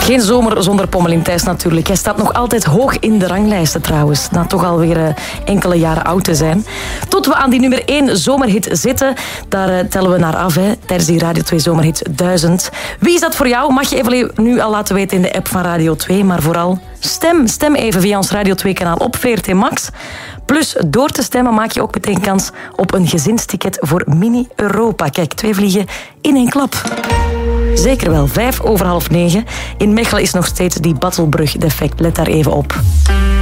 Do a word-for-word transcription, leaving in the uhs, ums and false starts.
Geen zomer zonder Pommelien Thijs natuurlijk. Hij staat nog altijd hoog in de ranglijsten trouwens. Na toch alweer uh, enkele jaren oud te zijn. Tot we aan die nummer één zomerhit zitten. Daar uh, tellen we naar af, hè, tijdens die Radio twee Zomerhit duizend. Wie is dat voor jou? Mag je even nu al laten weten in de app van Radio twee. Maar vooral stem. Stem even via ons Radio twee kanaal op V R T Max. Plus door te stemmen maak je ook meteen kans op een gezinsticket voor Mini Europa. Kijk, twee vliegen in één klap. Zeker wel, vijf over half negen. In Mechelen is nog steeds die Battelbrug defect. Let daar even op.